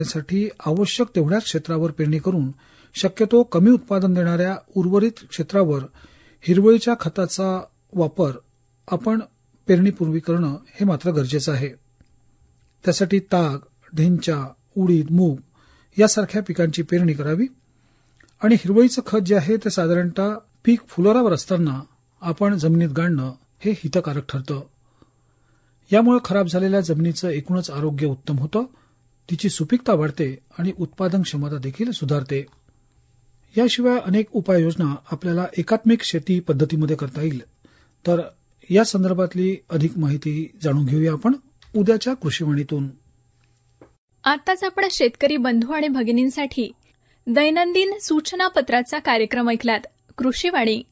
साठी आवश्यक तेवढ्याच क्षेत्रावर पेरणी करून शक्यतो कमी उत्पादन देणाऱ्या उर्वरित क्षेत्रावर हिरवळीच्या खताचा वापर आपण पेरणीपूर्वी करणं हे मात्र गरजेचं आहे. त्यासाठी ताग, ढेंचा, उडीद, मूग यासारख्या पिकांची पेरणी करावी आणि हिरवळीचं खत जे आहे ते साधारणतः पीक फुलोरावर असताना आपण जमिनीत गाडणं हे हितकारक ठरतं. यामुळे खराब झालेल्या जमिनीचं एकूणच आरोग्य उत्तम होतं, तिची सुपीकता वाढते आणि उत्पादन क्षमता देखील सुधारते. याशिवाय अनेक उपाययोजना आपल्याला एकात्मिक शेती पद्धतीमध्ये करता येईल. तर या संदर्भातली अधिक माहिती जाणून घेऊया आपण उद्याच्या कृषीवाणीतून. आताच आपण शेतकरी बंधू आणि भगिनींसाठी दैनंदिन सूचना पत्राचा कार्यक्रम ऐकलात. कृषीवाणी